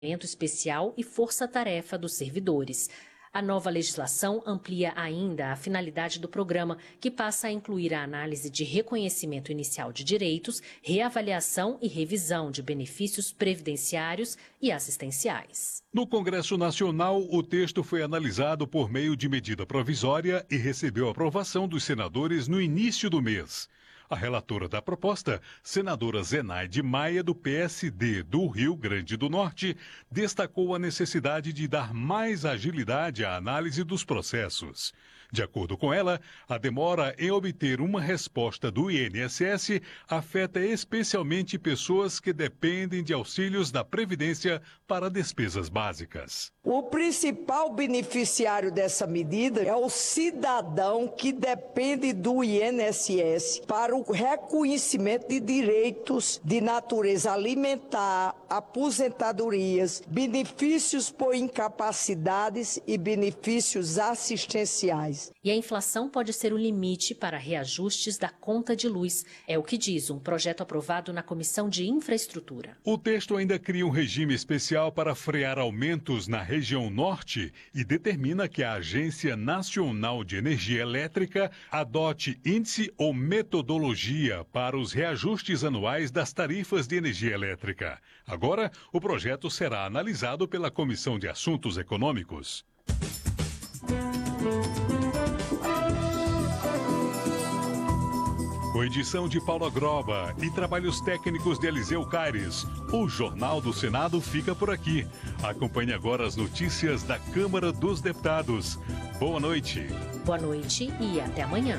especial e força-tarefa dos servidores. A nova legislação amplia ainda a finalidade do programa, que passa a incluir a análise de reconhecimento inicial de direitos, reavaliação e revisão de benefícios previdenciários e assistenciais. No Congresso Nacional, o texto foi analisado por meio de medida provisória e recebeu aprovação dos senadores no início do mês. A relatora da proposta, senadora Zenaide Maia, do PSD do Rio Grande do Norte, destacou a necessidade de dar mais agilidade à análise dos processos. De acordo com ela, a demora em obter uma resposta do INSS afeta especialmente pessoas que dependem de auxílios da Previdência para despesas básicas. O principal beneficiário dessa medida é o cidadão que depende do INSS para o reconhecimento de direitos de natureza alimentar, aposentadorias, benefícios por incapacidades e benefícios assistenciais. E a inflação pode ser o limite para reajustes da conta de luz, é o que diz um projeto aprovado na Comissão de Infraestrutura. O texto ainda cria um regime especial para frear aumentos na região norte e determina que a Agência Nacional de Energia Elétrica adote índice ou metodologia para os reajustes anuais das tarifas de energia elétrica. Agora, o projeto será analisado pela Comissão de Assuntos Econômicos. Com edição de Paula Groba e trabalhos técnicos de Eliseu Caires, o Jornal do Senado fica por aqui. Acompanhe agora as notícias da Câmara dos Deputados. Boa noite. Boa noite e até amanhã.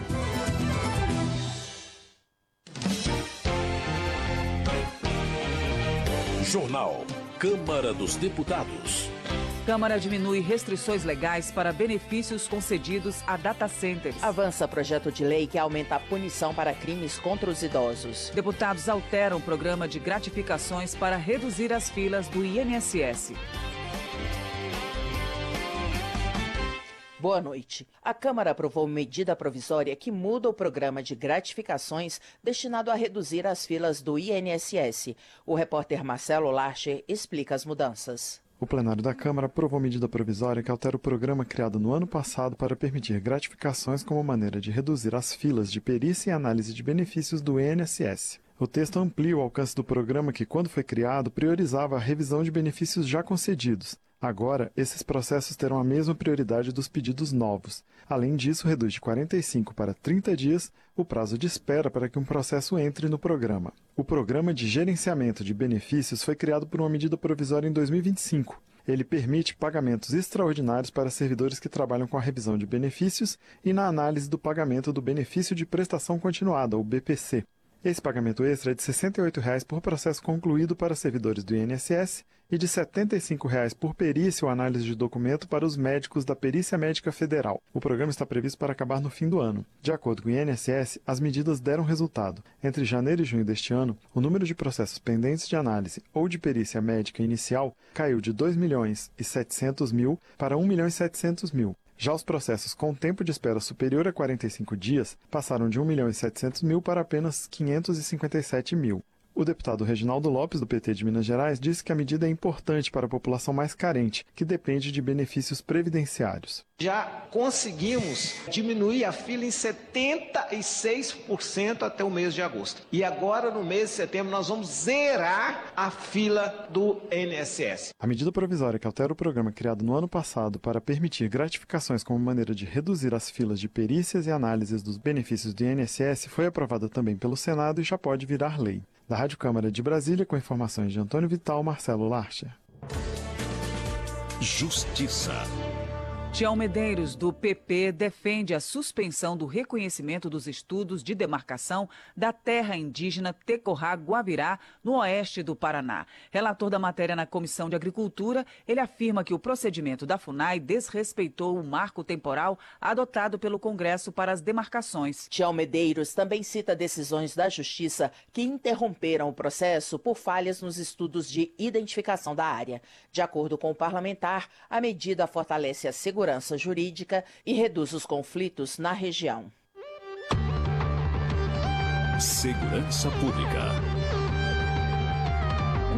Jornal Câmara dos Deputados. Câmara diminui restrições legais para benefícios concedidos a data centers. Avança projeto de lei que aumenta a punição para crimes contra os idosos. Deputados alteram o programa de gratificações para reduzir as filas do INSS. Boa noite. A Câmara aprovou medida provisória que muda o programa de gratificações destinado a reduzir as filas do INSS. O repórter Marcelo Larcher explica as mudanças. O plenário da Câmara aprovou medida provisória que altera o programa criado no ano passado para permitir gratificações como maneira de reduzir as filas de perícia e análise de benefícios do INSS. O texto amplia o alcance do programa que, quando foi criado, priorizava a revisão de benefícios já concedidos. Agora, esses processos terão a mesma prioridade dos pedidos novos. Além disso, reduz de 45 para 30 dias o prazo de espera para que um processo entre no programa. O Programa de Gerenciamento de Benefícios foi criado por uma medida provisória em 2025. Ele permite pagamentos extraordinários para servidores que trabalham com a revisão de benefícios e na análise do pagamento do Benefício de Prestação Continuada, o BPC. Esse pagamento extra é de R$ 68,00 por processo concluído para servidores do INSS e de R$ 75,00 por perícia ou análise de documento para os médicos da Perícia Médica Federal. O programa está previsto para acabar no fim do ano. De acordo com o INSS, as medidas deram resultado. Entre janeiro e junho deste ano, o número de processos pendentes de análise ou de perícia médica inicial caiu de 2.700.000 para 1.700.000. Já os processos com tempo de espera superior a 45 dias passaram de 1.700.000 para apenas 557.000. O deputado Reginaldo Lopes, do PT de Minas Gerais, disse que a medida é importante para a população mais carente, que depende de benefícios previdenciários. Já conseguimos diminuir a fila em 76% até o mês de agosto. E agora, no mês de setembro, nós vamos zerar a fila do INSS. A medida provisória que altera o programa criado no ano passado para permitir gratificações como maneira de reduzir as filas de perícias e análises dos benefícios do INSS foi aprovada também pelo Senado e já pode virar lei. Da Rádio Câmara de Brasília, com informações de Antônio Vital, Marcelo Larcher. Justiça. Tião Medeiros, do PP, defende a suspensão do reconhecimento dos estudos de demarcação da terra indígena Tecorrá-Guavirá, no oeste do Paraná. Relator da matéria na Comissão de Agricultura, ele afirma que o procedimento da FUNAI desrespeitou o marco temporal adotado pelo Congresso para as demarcações. Tião Medeiros também cita decisões da Justiça que interromperam o processo por falhas nos estudos de identificação da área. De acordo com o parlamentar, a medida fortalece a segurança jurídica e reduz os conflitos na região. Segurança Pública.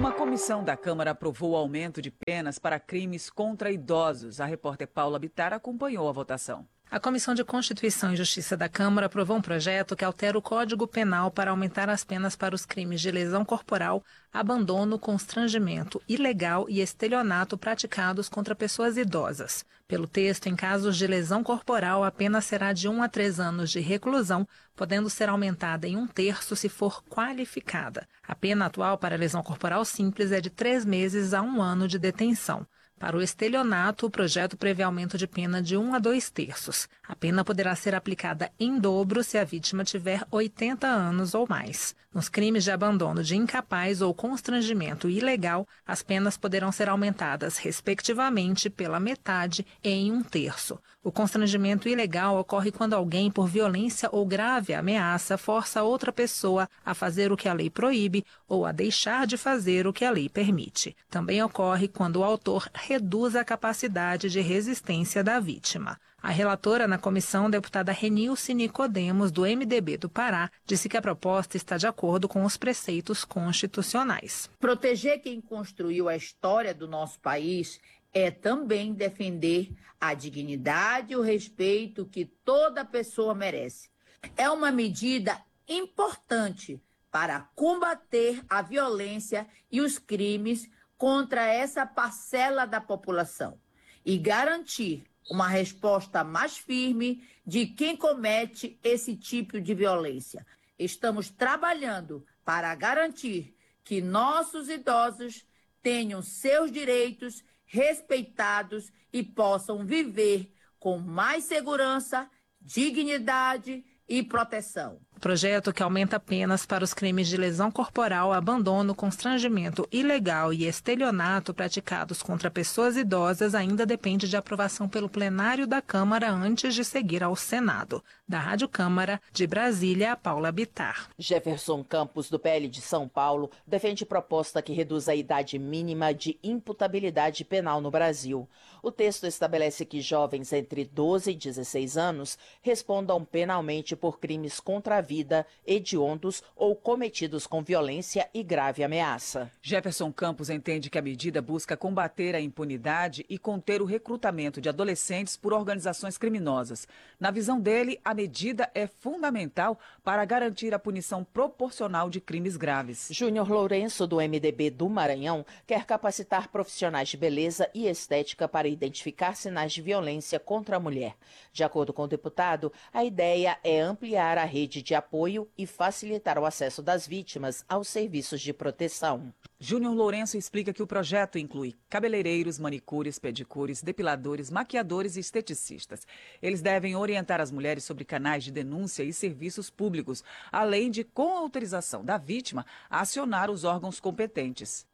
Uma comissão da Câmara aprovou o aumento de penas para crimes contra idosos. A repórter Paula Bittar acompanhou a votação. A Comissão de Constituição e Justiça da Câmara aprovou um projeto que altera o Código Penal para aumentar as penas para os crimes de lesão corporal, abandono, constrangimento ilegal e estelionato praticados contra pessoas idosas. Pelo texto, em casos de lesão corporal, a pena será de 1 a 3 anos de reclusão, podendo ser aumentada em 1/3 se for qualificada. A pena atual para lesão corporal simples é de 3 meses a 1 ano de detenção. Para o estelionato, o projeto prevê aumento de pena de 1 a 2/3. A pena poderá ser aplicada em dobro se a vítima tiver 80 anos ou mais. Nos crimes de abandono de incapaz ou constrangimento ilegal, as penas poderão ser aumentadas, respectivamente, pela metade e em 1/3. O constrangimento ilegal ocorre quando alguém, por violência ou grave ameaça, força outra pessoa a fazer o que a lei proíbe ou a deixar de fazer o que a lei permite. Também ocorre quando o autor reduz a capacidade de resistência da vítima. A relatora na comissão, deputada Renilce Nicodemos, do MDB do Pará, disse que a proposta está de acordo com os preceitos constitucionais. Proteger quem construiu a história do nosso país é também defender a dignidade e o respeito que toda pessoa merece. É uma medida importante para combater a violência e os crimes contra essa parcela da população e garantir uma resposta mais firme de quem comete esse tipo de violência. Estamos trabalhando para garantir que nossos idosos tenham seus direitos respeitados e possam viver com mais segurança, dignidade e proteção. O projeto, que aumenta penas para os crimes de lesão corporal, abandono, constrangimento ilegal e estelionato praticados contra pessoas idosas, ainda depende de aprovação pelo plenário da Câmara antes de seguir ao Senado. Da Rádio Câmara, de Brasília, Paula Bittar. Jefferson Campos, do PL de São Paulo, defende proposta que reduz a idade mínima de imputabilidade penal no Brasil. O texto estabelece que jovens entre 12 e 16 anos respondam penalmente por crimes contra a vida, hediondos ou cometidos com violência e grave ameaça. Jefferson Campos entende que a medida busca combater a impunidade e conter o recrutamento de adolescentes por organizações criminosas. Na visão dele, a medida é fundamental para garantir a punição proporcional de crimes graves. Júnior Lourenço, do MDB do Maranhão, quer capacitar profissionais de beleza e estética para identificar sinais de violência contra a mulher. De acordo com o deputado, a ideia é ampliar a rede de apoio e facilitar o acesso das vítimas aos serviços de proteção. Júnior Lourenço explica que o projeto inclui cabeleireiros, manicures, pedicures, depiladores, maquiadores e esteticistas. Eles devem orientar as mulheres sobre canais de denúncia e serviços públicos, além de, com autorização da vítima, acionar os órgãos competentes.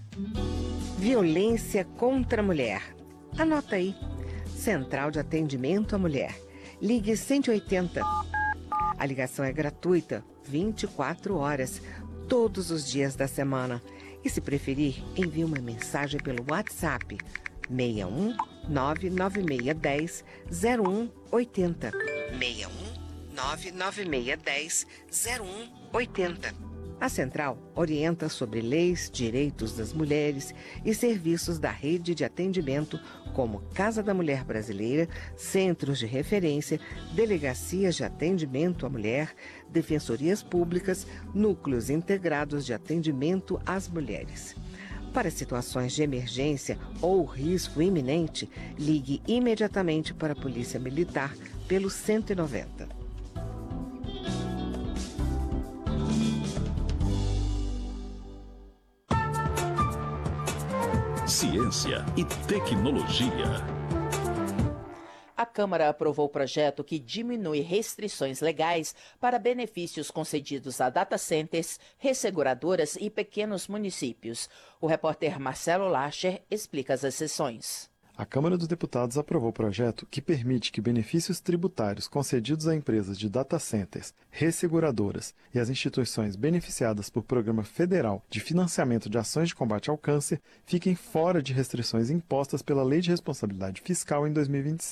Violência contra a mulher. Anota aí. Central de Atendimento à Mulher. Ligue 180. A ligação é gratuita, 24 horas, todos os dias da semana. E se preferir, envie uma mensagem pelo WhatsApp 61 99610 0180. 61 99610 0180. A Central orienta sobre leis, direitos das mulheres e serviços da rede de atendimento como Casa da Mulher Brasileira, centros de referência, delegacias de atendimento à mulher, defensorias públicas, núcleos integrados de atendimento às mulheres. Para situações de emergência ou risco iminente, ligue imediatamente para a Polícia Militar pelo 190. Ciência e tecnologia. A Câmara aprovou o projeto que diminui restrições legais para benefícios concedidos a data centers, resseguradoras e pequenos municípios. O repórter Marcelo Lacher explica as exceções. A Câmara dos Deputados aprovou o projeto que permite que benefícios tributários concedidos a empresas de data centers, resseguradoras e às instituições beneficiadas por Programa Federal de Financiamento de Ações de Combate ao Câncer fiquem fora de restrições impostas pela Lei de Responsabilidade Fiscal em 2026.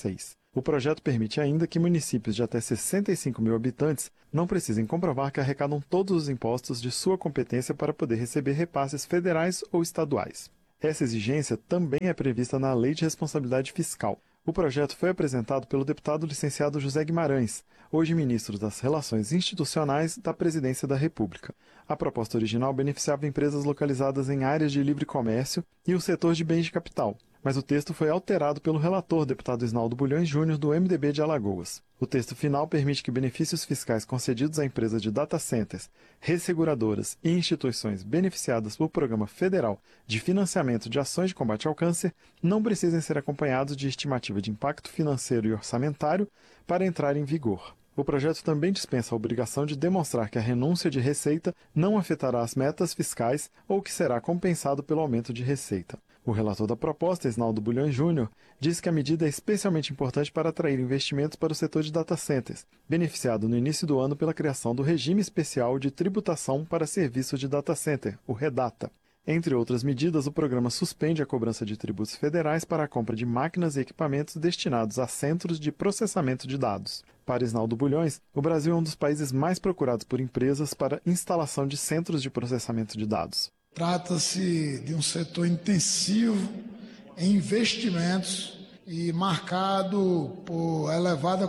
O projeto permite ainda que municípios de até 65 mil habitantes não precisem comprovar que arrecadam todos os impostos de sua competência para poder receber repasses federais ou estaduais. Essa exigência também é prevista na Lei de Responsabilidade Fiscal. O projeto foi apresentado pelo deputado licenciado José Guimarães, hoje ministro das Relações Institucionais da Presidência da República. A proposta original beneficiava empresas localizadas em áreas de livre comércio e o setor de bens de capital, mas o texto foi alterado pelo relator, deputado Isnaldo Bulhões Júnior, do MDB de Alagoas. O texto final permite que benefícios fiscais concedidos a empresas de data centers, resseguradoras e instituições beneficiadas por Programa Federal de Financiamento de Ações de Combate ao Câncer não precisem ser acompanhados de estimativa de impacto financeiro e orçamentário para entrar em vigor. O projeto também dispensa a obrigação de demonstrar que a renúncia de receita não afetará as metas fiscais ou que será compensado pelo aumento de receita. O relator da proposta, Isnaldo Bulhões Júnior, diz que a medida é especialmente importante para atrair investimentos para o setor de data centers, beneficiado no início do ano pela criação do Regime Especial de Tributação para Serviços de Data Center, o REDATA. Entre outras medidas, o programa suspende a cobrança de tributos federais para a compra de máquinas e equipamentos destinados a centros de processamento de dados. Para Isnaldo Bulhões, o Brasil é um dos países mais procurados por empresas para instalação de centros de processamento de dados. Trata-se de um setor intensivo em investimentos e marcado por elevada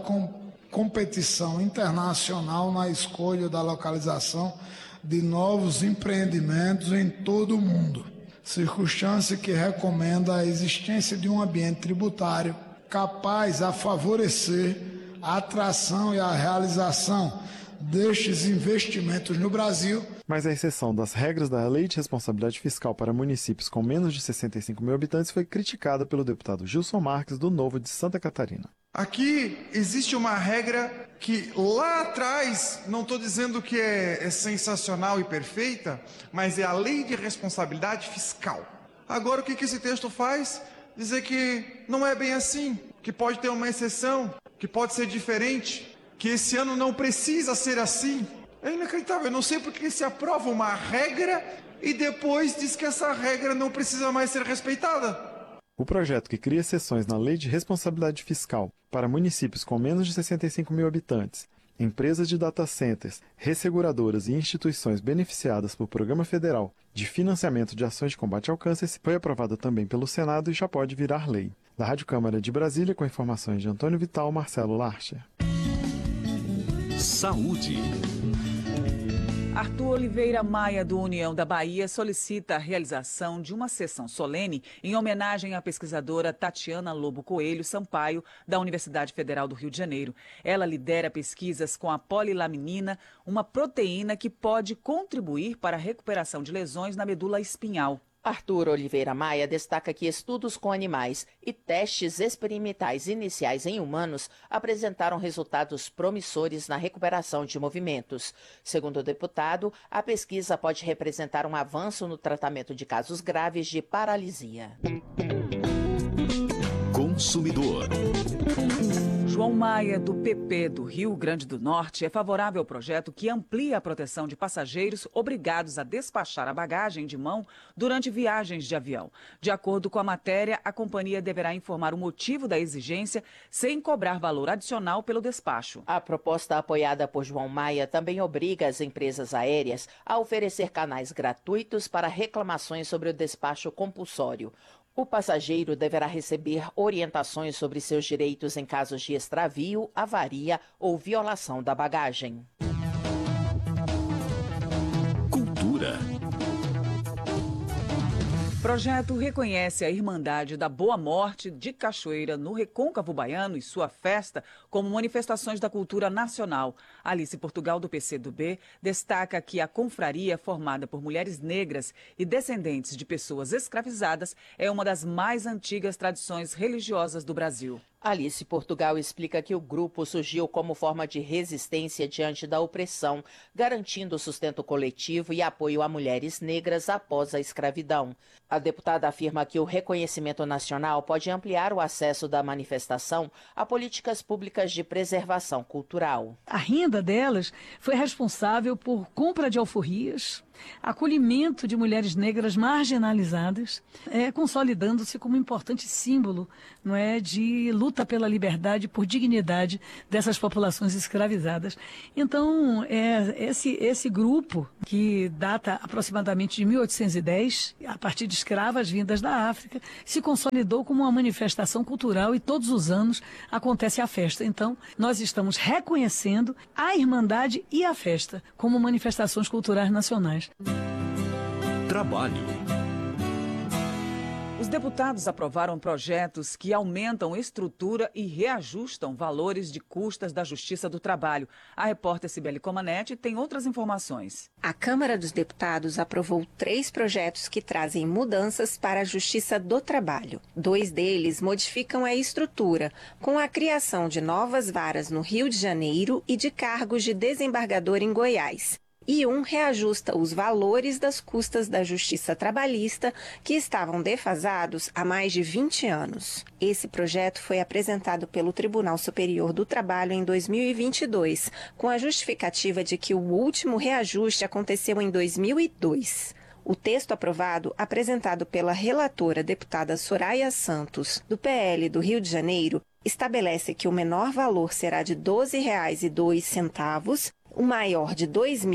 competição internacional na escolha da localização de novos empreendimentos em todo o mundo, circunstância que recomenda a existência de um ambiente tributário capaz a favorecer a atração e a realização destes investimentos no Brasil. Mas a exceção das regras da Lei de Responsabilidade Fiscal para municípios com menos de 65 mil habitantes foi criticada pelo deputado Gilson Marques, do Novo de Santa Catarina. Aqui existe uma regra que lá atrás, não estou dizendo que é sensacional e perfeita, mas é a Lei de Responsabilidade Fiscal. Agora o que esse texto faz? Dizer que não é bem assim, que pode ter uma exceção, que pode ser diferente, que esse ano não precisa ser assim. É inacreditável, eu não sei porque se aprova uma regra e depois diz que essa regra não precisa mais ser respeitada. O projeto, que cria exceções na Lei de Responsabilidade Fiscal para municípios com menos de 65 mil habitantes, empresas de data centers, resseguradoras e instituições beneficiadas por Programa Federal de Financiamento de Ações de Combate ao Câncer, foi aprovada também pelo Senado e já pode virar lei. Da Rádio Câmara de Brasília, com informações de Antônio Vital, Marcelo Larcher. Saúde. Arthur Oliveira Maia, do União da Bahia, solicita a realização de uma sessão solene em homenagem à pesquisadora Tatiana Lobo Coelho Sampaio, da Universidade Federal do Rio de Janeiro. Ela lidera pesquisas com a polilaminina, uma proteína que pode contribuir para a recuperação de lesões na medula espinhal. Arthur Oliveira Maia destaca que estudos com animais e testes experimentais iniciais em humanos apresentaram resultados promissores na recuperação de movimentos. Segundo o deputado, a pesquisa pode representar um avanço no tratamento de casos graves de paralisia. Consumidor. João Maia, do PP do Rio Grande do Norte, é favorável ao projeto que amplia a proteção de passageiros obrigados a despachar a bagagem de mão durante viagens de avião. De acordo com a matéria, a companhia deverá informar o motivo da exigência sem cobrar valor adicional pelo despacho. A proposta apoiada por João Maia também obriga as empresas aéreas a oferecer canais gratuitos para reclamações sobre o despacho compulsório. O passageiro deverá receber orientações sobre seus direitos em casos de extravio, avaria ou violação da bagagem. Cultura. Projeto reconhece a Irmandade da Boa Morte de Cachoeira no Recôncavo Baiano e sua festa como manifestações da cultura nacional. Alice Portugal, do PCdoB, destaca que a confraria, formada por mulheres negras e descendentes de pessoas escravizadas, é uma das mais antigas tradições religiosas do Brasil. Alice Portugal explica que o grupo surgiu como forma de resistência diante da opressão, garantindo sustento coletivo e apoio a mulheres negras após a escravidão. A deputada afirma que o reconhecimento nacional pode ampliar o acesso da manifestação a políticas públicas de preservação cultural. A renda delas foi responsável por compra de alforrias, acolhimento de mulheres negras marginalizadas, consolidando-se como um importante símbolo, não é, de luta pela liberdade, por dignidade dessas populações escravizadas. Então, esse grupo, que data aproximadamente de 1810, a partir de escravas vindas da África, se consolidou como uma manifestação cultural e todos os anos acontece a festa. Então, nós estamos reconhecendo a Irmandade e a festa como manifestações culturais nacionais. Trabalho. Os deputados aprovaram projetos que aumentam estrutura e reajustam valores de custas da Justiça do Trabalho. A repórter Cibele Comanetti tem outras informações. A Câmara dos Deputados aprovou 3 projetos que trazem mudanças para a Justiça do Trabalho. 2 deles modificam a estrutura, com a criação de novas varas no Rio de Janeiro e de cargos de desembargador em Goiás. E um reajusta os valores das custas da Justiça Trabalhista, que estavam defasados há mais de 20 anos. Esse projeto foi apresentado pelo Tribunal Superior do Trabalho em 2022, com a justificativa de que o último reajuste aconteceu em 2002. O texto aprovado, apresentado pela relatora deputada Soraya Santos, do PL do Rio de Janeiro, estabelece que o menor valor será de R$ 12,02, o maior de R$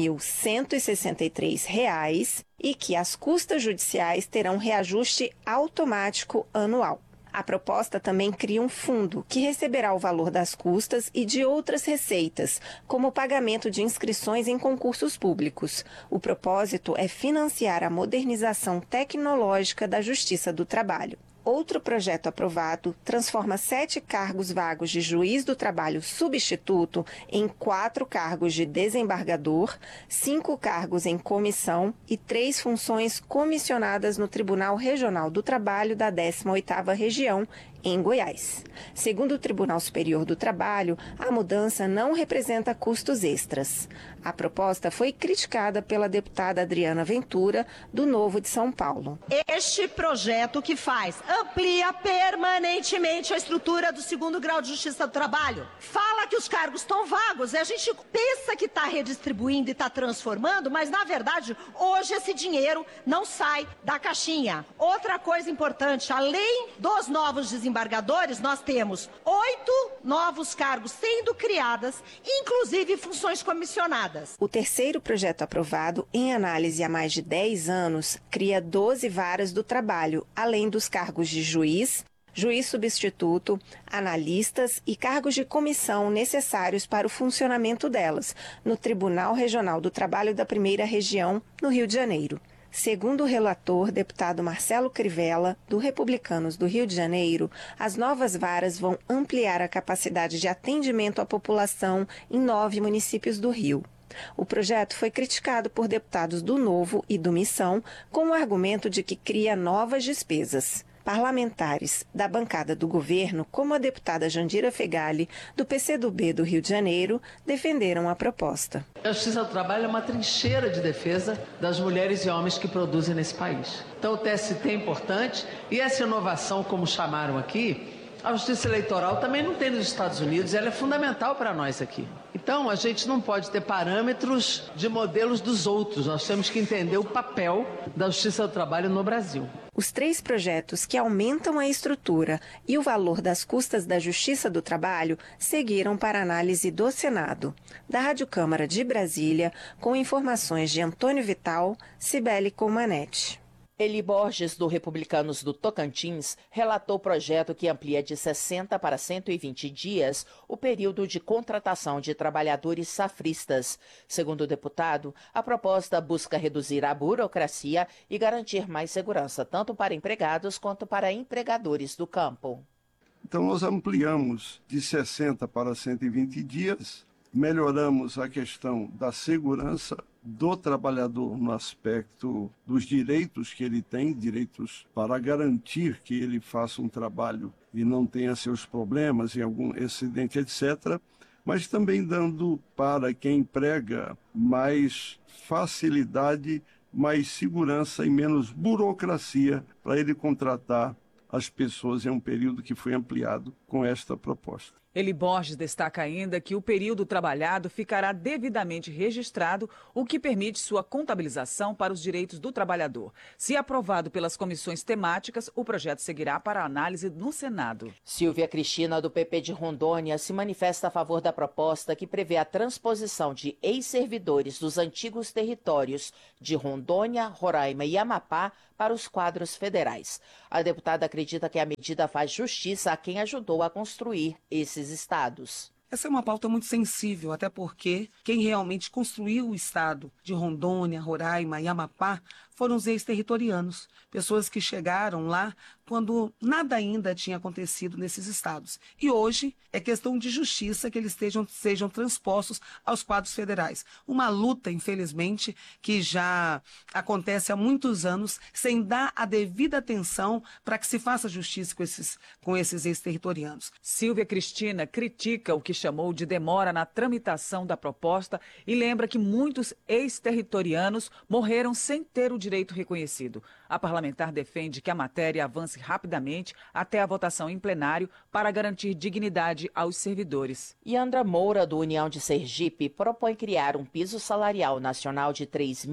2.163 e que as custas judiciais terão reajuste automático anual. A proposta também cria um fundo que receberá o valor das custas e de outras receitas, como o pagamento de inscrições em concursos públicos. O propósito é financiar a modernização tecnológica da Justiça do Trabalho. Outro projeto aprovado transforma 7 cargos vagos de juiz do trabalho substituto em 4 cargos de desembargador, 5 cargos em comissão e 3 funções comissionadas no Tribunal Regional do Trabalho da 18ª Região, em Goiás. Segundo o Tribunal Superior do Trabalho, a mudança não representa custos extras. A proposta foi criticada pela deputada Adriana Ventura, do Novo de São Paulo. Este projeto que amplia permanentemente a estrutura do 2º grau de Justiça do Trabalho. Fala que os cargos estão vagos, e a gente pensa que está redistribuindo e está transformando, mas na verdade hoje esse dinheiro não sai da caixinha. Outra coisa importante, além dos novos desembargadores, nós temos 8 novos cargos sendo criadas, inclusive funções comissionadas. O terceiro projeto aprovado, em análise há mais de 10 anos, cria 12 varas do trabalho, além dos cargos de juiz, juiz substituto, analistas e cargos de comissão necessários para o funcionamento delas, no Tribunal Regional do Trabalho da 1ª Região, no Rio de Janeiro. Segundo o relator, deputado Marcelo Crivella, do Republicanos do Rio de Janeiro, as novas varas vão ampliar a capacidade de atendimento à população em 9 municípios do Rio. O projeto foi criticado por deputados do Novo e do Missão, com o argumento de que cria novas despesas. Parlamentares da bancada do governo, como a deputada Jandira Fegali, do PCdoB do Rio de Janeiro, defenderam a proposta. A Justiça do Trabalho é uma trincheira de defesa das mulheres e homens que produzem nesse país. Então o TST é importante e essa inovação, como chamaram aqui, a Justiça Eleitoral também não tem nos Estados Unidos, ela é fundamental para nós aqui. Então a gente não pode ter parâmetros de modelos dos outros, nós temos que entender o papel da Justiça do Trabalho no Brasil. Os 3 projetos que aumentam a estrutura e o valor das custas da Justiça do Trabalho seguiram para análise do Senado. Da Rádio Câmara de Brasília, com informações de Antônio Vital, Cibele Comanetti. Eli Borges, do Republicanos do Tocantins, relatou o projeto que amplia de 60 para 120 dias o período de contratação de trabalhadores safristas. Segundo o deputado, a proposta busca reduzir a burocracia e garantir mais segurança, tanto para empregados quanto para empregadores do campo. Então, nós ampliamos de 60 para 120 dias, melhoramos a questão da segurança do trabalhador no aspecto dos direitos que ele tem, direitos para garantir que ele faça um trabalho e não tenha seus problemas em algum acidente, etc., mas também dando para quem emprega mais facilidade, mais segurança e menos burocracia para ele contratar as pessoas em um período que foi ampliado com esta proposta. Eli Borges destaca ainda que o período trabalhado ficará devidamente registrado, o que permite sua contabilização para os direitos do trabalhador. Se aprovado pelas comissões temáticas, o projeto seguirá para análise no Senado. Silvia Cristina, do PP de Rondônia, se manifesta a favor da proposta que prevê a transposição de ex-servidores dos antigos territórios de Rondônia, Roraima e Amapá para os quadros federais. A deputada acredita que a medida faz justiça a quem ajudou a construir esses estados. Essa é uma pauta muito sensível, até porque quem realmente construiu o estado de Rondônia, Roraima e Amapá foram os ex-territorianos, pessoas que chegaram lá quando nada ainda tinha acontecido nesses estados. E hoje é questão de justiça que eles sejam transpostos aos quadros federais. Uma luta, infelizmente, que já acontece há muitos anos, sem dar a devida atenção para que se faça justiça com esses ex-territorianos. Silvia Cristina critica o que chamou de demora na tramitação da proposta e lembra que muitos ex-territorianos morreram sem ter o direito reconhecido. A parlamentar defende que a matéria avance rapidamente até a votação em plenário para garantir dignidade aos servidores. Yandra Moura, do União de Sergipe, propõe criar um piso salarial nacional de R$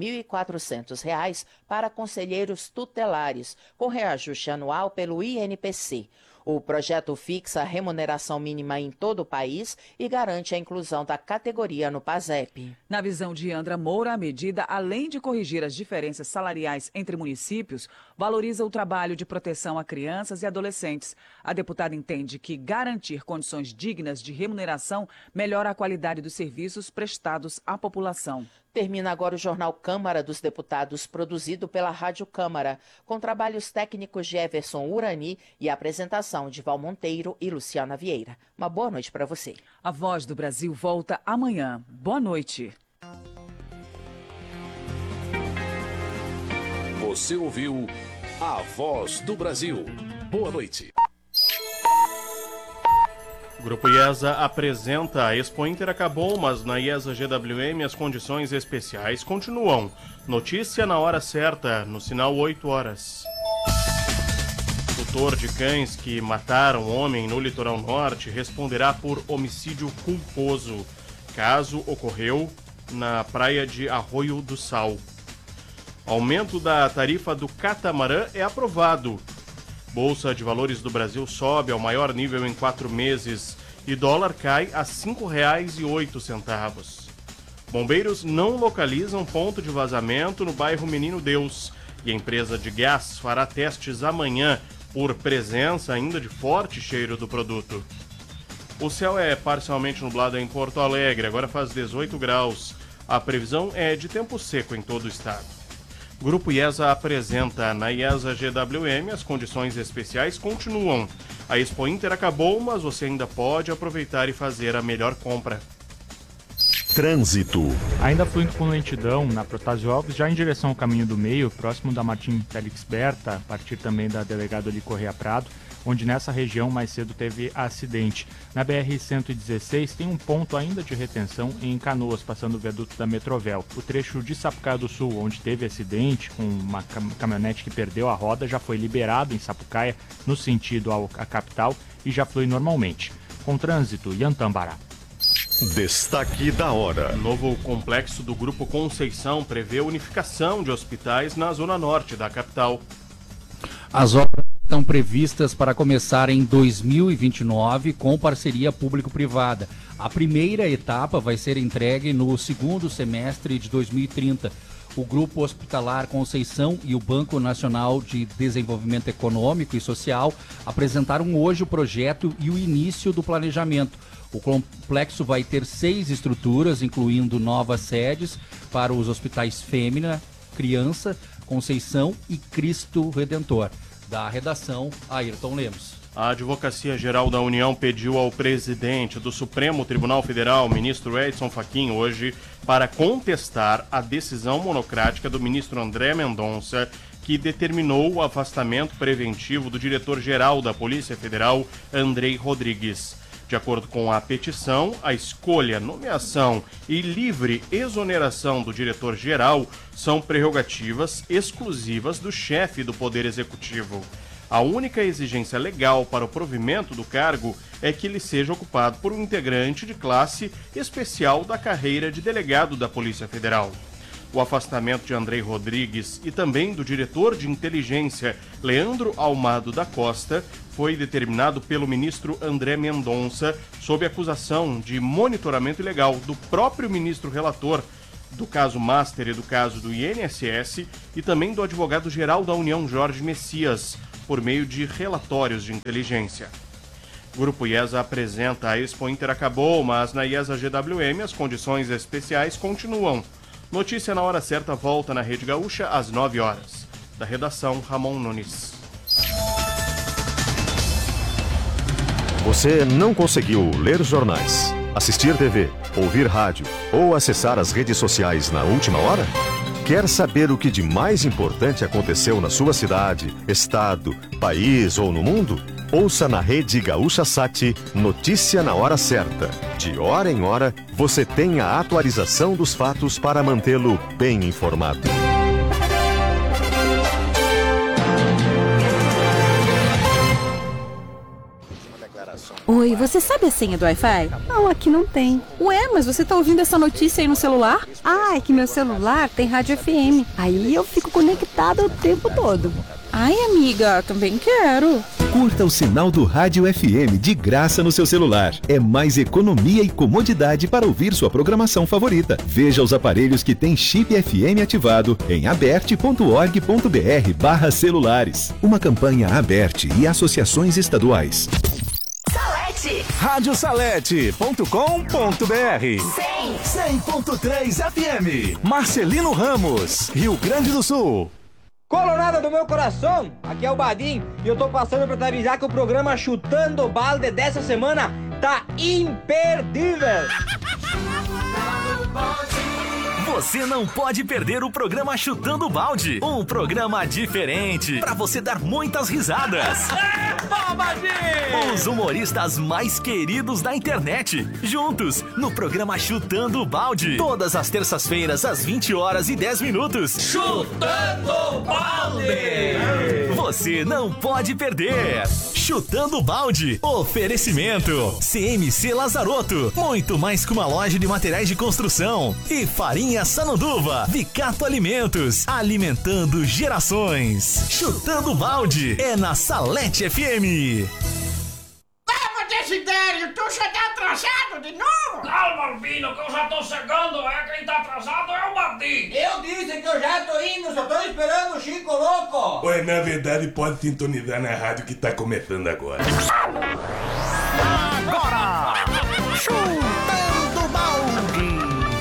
3.400 para conselheiros tutelares, com reajuste anual pelo INPC. O projeto fixa a remuneração mínima em todo o país e garante a inclusão da categoria no PASEP. Na visão de Yandra Moura, a medida, além de corrigir as diferenças salariais entre municípios, valoriza o trabalho de proteção a crianças e adolescentes. A deputada entende que garantir condições dignas de remuneração melhora a qualidade dos serviços prestados à população. Termina agora o Jornal Câmara dos Deputados, produzido pela Rádio Câmara, com trabalhos técnicos de Everson Urani e apresentação de Val Monteiro e Luciana Vieira. Uma boa noite para você. A Voz do Brasil volta amanhã. Boa noite. Você ouviu A Voz do Brasil. Boa noite. O Grupo IESA apresenta a Expo Inter acabou, mas na IESA GWM as condições especiais continuam. Notícia na hora certa, no sinal 8 horas. Tutor de cães que mataram homem no litoral norte responderá por homicídio culposo. Caso ocorreu na praia de Arroio do Sal. Aumento da tarifa do catamarã é aprovado. Bolsa de Valores do Brasil sobe ao maior nível em 4 meses e dólar cai a R$ 5,08. Bombeiros não localizam ponto de vazamento no bairro Menino Deus e a empresa de gás fará testes amanhã por presença ainda de forte cheiro do produto. O céu é parcialmente nublado em Porto Alegre, agora faz 18 graus. A previsão é de tempo seco em todo o estado. Grupo IESA apresenta. Na IESA GWM as condições especiais continuam. A Expo Inter acabou, mas você ainda pode aproveitar e fazer a melhor compra. Trânsito. Ainda fluindo com lentidão na Protásio Alves, já em direção ao Caminho do Meio, próximo da Martim Félix Berta, a partir também da Delegado ali Correia Prado, onde nessa região mais cedo teve acidente. Na BR-116 tem um ponto ainda de retenção em Canoas, passando o viaduto da Metrovel. O trecho de Sapucaia do Sul, onde teve acidente com uma caminhonete que perdeu a roda, já foi liberado em Sapucaia, no sentido à capital, e já flui normalmente. Com trânsito, Yantambará. Destaque da hora. Novo complexo do Grupo Conceição prevê unificação de hospitais na zona norte da capital. As obras estão previstas para começar em 2029 com parceria público-privada. A primeira etapa vai ser entregue no segundo semestre de 2030. O Grupo Hospitalar Conceição e o Banco Nacional de Desenvolvimento Econômico e Social apresentaram hoje o projeto e o início do planejamento. O complexo vai ter 6 estruturas, incluindo novas sedes para os hospitais Fêmea, Criança, Conceição e Cristo Redentor. Da redação, Ayrton Lemos. A Advocacia Geral da União pediu ao presidente do Supremo Tribunal Federal, ministro Edson Fachin, hoje, para contestar a decisão monocrática do ministro André Mendonça, que determinou o afastamento preventivo do diretor-geral da Polícia Federal, Andrei Rodrigues. De acordo com a petição, a escolha, nomeação e livre exoneração do diretor-geral são prerrogativas exclusivas do chefe do Poder Executivo. A única exigência legal para o provimento do cargo é que ele seja ocupado por um integrante de classe especial da carreira de delegado da Polícia Federal. O afastamento de Andrei Rodrigues e também do diretor de inteligência, Leandro Almado da Costa, foi determinado pelo ministro André Mendonça sob acusação de monitoramento ilegal do próprio ministro relator do caso Master e do caso do INSS e também do advogado-geral da União, Jorge Messias, por meio de relatórios de inteligência. O Grupo IESA apresenta a Expo Inter acabou, mas na IESA GWM as condições especiais continuam. Notícia na hora certa volta na Rede Gaúcha às 9 horas. Da redação, Ramon Nunes. Você não conseguiu ler jornais, assistir TV, ouvir rádio ou acessar as redes sociais na última hora? Quer saber o que de mais importante aconteceu na sua cidade, estado, país ou no mundo? Ouça na Rede Gaúcha Sat Notícia na Hora Certa. De hora em hora, você tem a atualização dos fatos para mantê-lo bem informado. Oi, você sabe a senha do Wi-Fi? Não, aqui não tem. Ué, mas você tá ouvindo essa notícia aí no celular? Ah, é que meu celular tem rádio FM. Aí eu fico conectada o tempo todo. Ai, amiga, também quero. Curta o sinal do Rádio FM de graça no seu celular. É mais economia e comodidade para ouvir sua programação favorita. Veja os aparelhos que têm chip FM ativado em aberte.org.br/celulares. Uma campanha Aberte e associações estaduais. Radiosalete.com.br 100.3 FM Marcelino Ramos, Rio Grande do Sul. Colorada do meu coração, aqui é o Badim e eu tô passando pra te avisar que o programa Chutando Balde dessa semana tá imperdível. Você não pode perder o programa Chutando Balde, um programa diferente pra você dar muitas risadas. Os humoristas mais queridos da internet, juntos no programa Chutando Balde, todas as terças-feiras às 20h10. Chutando Balde! Você não pode perder. Chutando Balde, oferecimento CMC Lazarotto, muito mais que uma loja de materiais de construção, e Farinha Sananduva, Vicato Alimentos, alimentando gerações. Chutando Balde é na Salete FM. Vamos, Desidério, tu já tá atrasado de novo? Calma, Albino, que eu já tô chegando, quem tá atrasado é o Badim. Eu disse que eu já tô indo, só tô esperando o Chico Louco. Ué, na verdade pode sintonizar na rádio que tá começando agora. Agora, Chutando Balde.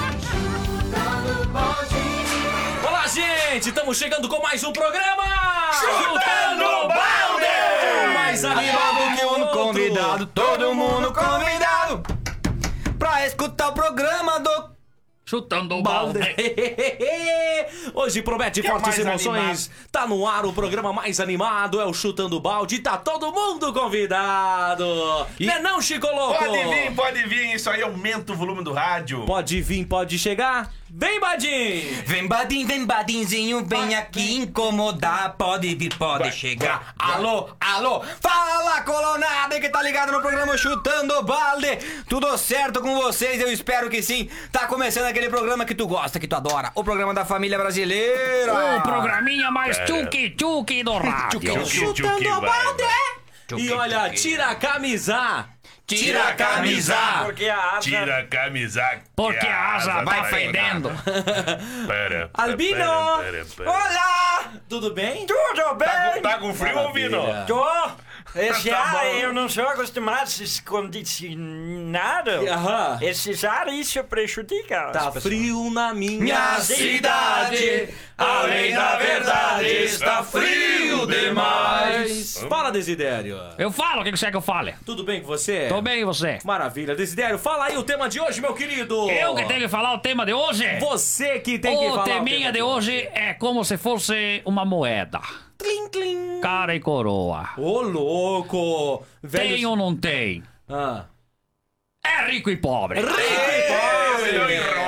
Olá, gente, estamos chegando com mais um programa Chutando Balde! Mais animado que um convidado, todo mundo convidado pra escutar o programa do Chutando o Balde. Hoje promete fortes emoções. Animado. Tá no ar o programa mais animado, é o Chutando o Balde. Tá todo mundo convidado. Não, Chico Louco? Pode vir. Isso aí aumenta o volume do rádio. Pode vir, pode chegar. Vem, Badim! Vem, Badinzinho, vem aqui incomodar. Pode vir, pode chegar. Alô, fala, colonada que tá ligado no programa Chutando o Balde. Tudo certo com vocês? Eu espero que sim. Tá começando aquele programa que tu gosta, que tu adora. O programa da família brasileira. O programinha mais tchuki-tchuki do rádio. Chutando o Balde. E olha, tira a camisa. Tira a camisa. Porque a asa... Tira a camisa. Porque a asa vai fedendo. Albino! Olá! Tudo bem? Tudo bem! Tá com frio, Albino? Tô! Esse ar, eu não sou acostumado a esse condicionado. Esses ar, isso prejudica. Tá frio na minha cidade, além da verdade, está frio demais. Fala, Desidério. Eu falo, o que você quer que eu fale? Tudo bem com você? Tô bem, e você? Maravilha. Desidério, fala aí o tema de hoje, meu querido. Eu que tenho que falar o tema de hoje? Você que tem que falar o tema teminha de hoje é como se fosse uma moeda. Tlim, tlim. Cara e coroa. Ô, louco. Velho... Tem ou não tem? Ah. É rico e pobre. Rico e pobre. Não enrola.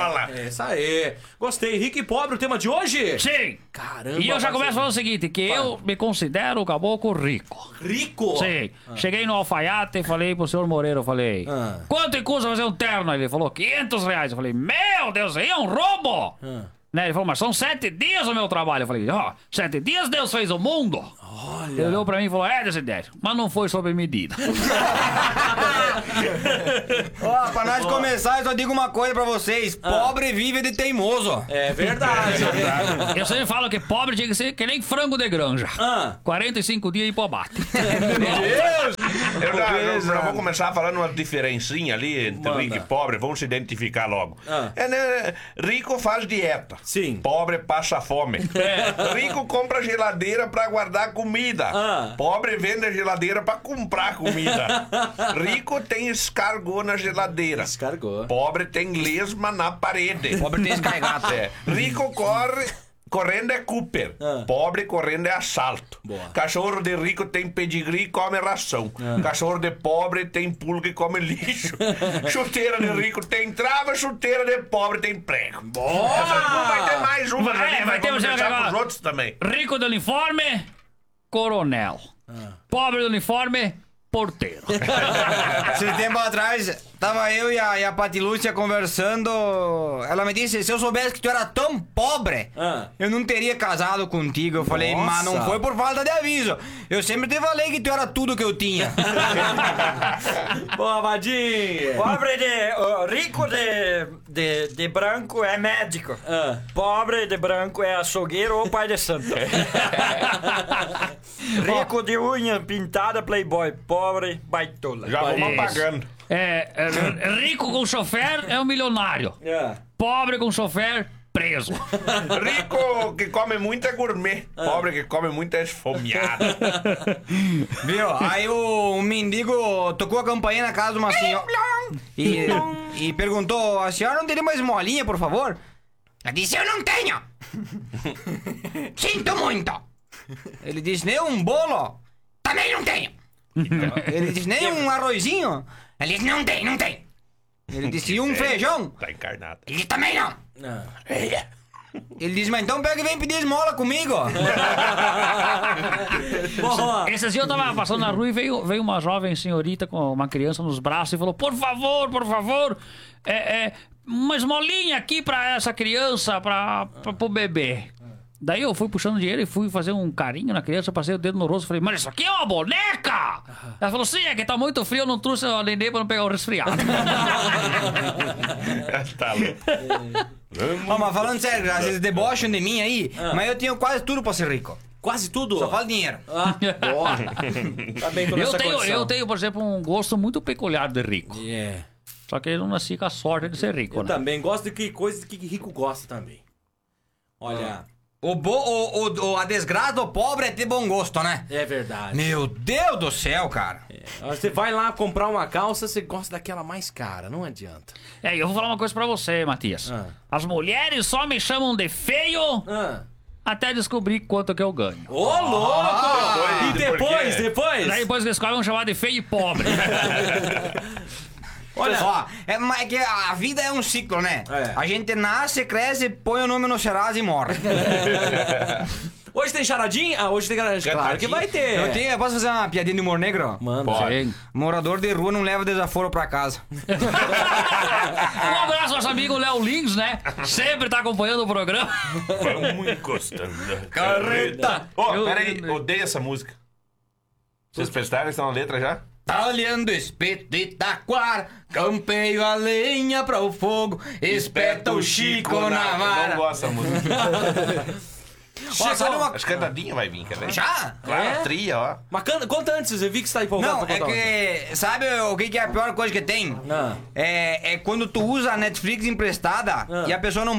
É, isso aí. Gostei. Rico e pobre, o tema de hoje? Sim. Caramba. E eu já começo falando o seguinte, que eu me considero um caboclo rico. Rico? Sim. Cheguei no alfaiate e falei pro senhor Moreira, eu falei, quanto custa fazer um terno? Ele falou, R$500. Eu falei, meu Deus, aí é um roubo. Né? Ele falou, mas são 7 dias o meu trabalho. Eu falei, 7 dias Deus fez o mundo. Olha. Ele olhou pra mim e falou, Desidério, mas não foi sob medida. Pra nós começar, eu só digo uma coisa pra vocês. Pobre vive de teimoso. É verdade. Eu sempre falo que pobre tinha que ser que nem frango de granja. 45 dias e pô bate. Eu já vou começar falando uma diferencinha ali entre rico e pobre. Vamos se identificar logo. Né? Rico faz dieta. Sim. Pobre passa fome. Rico compra geladeira pra guardar comida. Pobre vende a geladeira pra comprar comida. Rico tem escargot na geladeira. Escargot. Pobre tem lesma na parede. Pobre tem escargato. Rico correndo é Cooper. Pobre correndo é assalto. Boa. Cachorro de rico tem pedigree e come ração. Cachorro de pobre tem pulga e come lixo. Chuteira de rico tem trava, chuteira de pobre tem prego. Boa! Vai ter mais uma. Vai ter vamos você deixar agora. pros outros também. Rico de uniforme, coronel. Pobre de uniforme, porteiro. Esse tempo atrás, tava eu e a Pati Lúcia conversando. Ela me disse, se eu soubesse que tu era tão pobre, eu não teria casado contigo. Eu falei, mas não foi por falta de aviso. Eu sempre te falei que tu era tudo que eu tinha. Boa, Vadinho. Pobre rico de branco é médico. Pobre de branco é açougueiro ou pai de santo. Rico de unha pintada, playboy. Pobre, baitola. Já vamos apagando. Rico com chofer é um milionário. Pobre com chofer, preso. Rico que come muito é gourmet. Pobre que come muito é esfomeado. Viu? Aí o mendigo tocou a campainha na casa de uma senhora e perguntou, a senhora não teria mais molinha, por favor? Ela disse, eu não tenho. Sinto muito. Ele disse, nem um bolo? Também não tenho. Ele disse, nem um arrozinho? Ele disse, não tem. Ele disse, e um feijão? Tá encarnado. Ele disse, também não. Ele disse, mas então pega e vem pedir esmola comigo. Esses dias eu tava passando na rua e veio uma jovem senhorita com uma criança nos braços e falou, por favor, uma esmolinha aqui pra essa criança, pro bebê. Daí eu fui puxando dinheiro e fui fazer um carinho na criança, passei o dedo no rosto e falei, mas isso aqui é uma boneca! Ela falou, sim, é que tá muito frio, eu não trouxe a neném pra não pegar o resfriado. Tá louco. Mas falando sério, vocês debocham de mim aí, mas eu tenho quase tudo pra ser rico. Quase tudo? Só falta dinheiro. Boa. Tá bem com essa condição. Eu tenho, por exemplo, um gosto muito peculiar de rico. Só que eu não nasci com a sorte de ser rico, Eu também gosto de coisas que rico gosta também. Olha... A desgraça do pobre é ter bom gosto, né? É verdade. Meu Deus do céu, cara. Você vai lá comprar uma calça, você gosta daquela mais cara, não adianta. Eu vou falar uma coisa pra você, Matias. As mulheres só me chamam de feio até descobrir quanto que eu ganho. Ô, louco! E depois? Daí depois que eles vão chamar de feio e pobre. Olha só, é que a vida é um ciclo, né? A gente nasce, cresce, põe o nome no Serasa e morre. Hoje tem charadinha? Hoje tem charadinha. Claro que vai ter. Eu posso fazer uma piadinha de humor negro? Manda. Morador de rua não leva desaforo pra casa. Um abraço ao nosso amigo Léo Lins, né? Sempre tá acompanhando o programa. Vamos encostando. Carreta. Peraí, odeio essa música. Vocês prestaram? Estão na letra já? Talhando espeto de taquara, campeio a lenha para o fogo, espeta o Chico na vara. Não gosto dessa música. Chegou. As cantadinhas vai vir, quer ver? Já? Claro, tria, ó. Mas conta antes, eu vi que você tá empolgado pra contar. Não, é que... Sabe o que é a pior coisa que tem? É quando tu usa a Netflix emprestada e a pessoa não